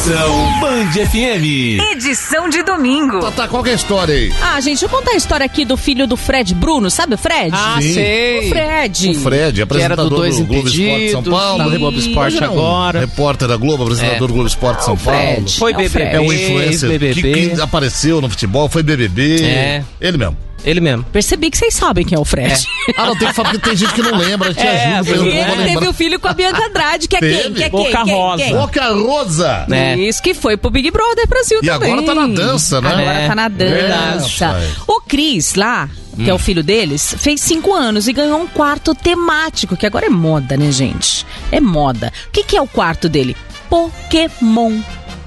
Conexão Band FM. Edição de domingo. Tá, qual que é a história aí? Gente, deixa eu contar a história aqui do filho do Fred Bruno, sabe o Fred? Sim. Sei. O Fred, apresentador do Globo Esporte de São Paulo. Tá no Globo Esporte agora. Repórter da Globo, apresentador do Globo Esporte de São Paulo. Foi BBB. É um influencer que apareceu no futebol, foi BBB. Ele mesmo. Ele mesmo. Percebi que vocês sabem quem é o Fred. Não, tem que falar porque tem gente que não lembra, te ajuda. Ele teve o filho com a Bianca Andrade, que é quem? Que é Boca Rosa. Boca Rosa. Isso, que foi pro Big Brother Brasil também. E agora tá na dança, né? Agora tá na dança. O Cris lá, que é o filho deles, fez 5 anos e ganhou um quarto temático, que agora é moda, né, gente? É moda. O que é o quarto dele? Pokémon.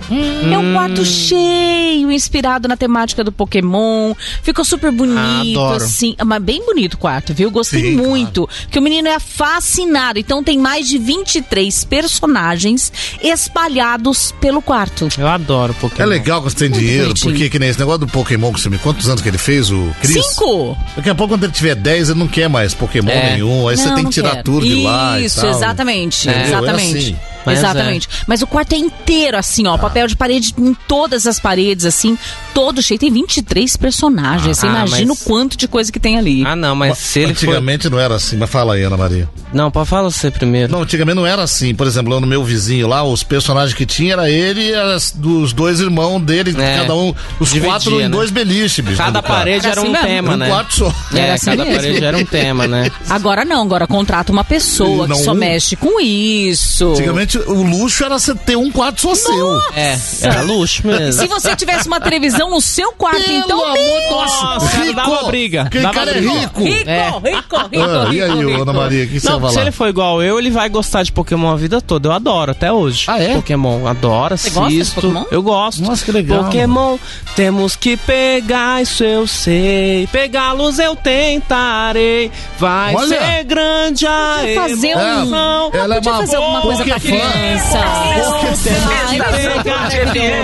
É um quarto cheio, inspirado na temática do Pokémon. Ficou super bonito, assim. Mas bem bonito o quarto, viu? Gostei muito. Claro. Que o menino é fascinado. Então tem mais de 23 personagens espalhados pelo quarto. Eu adoro Pokémon. É legal que você tem dinheiro, bonitinho. Porque que nem esse negócio do Pokémon que você me... Quantos anos que ele fez, o Cris? 5! Daqui a pouco, quando ele tiver 10, ele não quer mais Pokémon nenhum. Aí você tem que tirar tudo de lá e tal. Isso, exatamente. Exatamente. É assim. Exatamente. Mas o quarto é inteiro, assim, ó. Papel de parede em todas as paredes, assim, todo cheio. Tem 23 personagens. Você imagina o quanto de coisa que tem ali. Não, mas se ele antigamente não era assim. Mas fala aí, Ana Maria. Não, pode falar você primeiro. Não, antigamente não era assim. Por exemplo, lá no meu vizinho lá, os personagens que tinha era ele e dos 2 irmãos dele, cada um, os dividia, 4 em 2 beliches. Cada parede era um tema, né? Um quarto só. Cada parede era um tema, né? Agora não, agora contrata uma pessoa que só mexe com isso. Antigamente o luxo era você ter um quarto só seu. Era luxo mesmo. Se você tivesse uma televisão no seu quarto, então... Nossa, dava briga. Quem cara é rico. Rico. E aí, Ana Maria, o que você vai falar? Se ele for igual eu, ele vai gostar de Pokémon a vida toda. Eu adoro, até hoje. Pokémon, adoro, assisto. Você gosta de Pokémon? Eu gosto. Nossa, que legal. Pokémon, temos que pegar, isso eu sei. Pegá-los eu tentarei. Vai ser grande a emoção. Ela é fazer alguma coisa pra criança. Estação Band FM.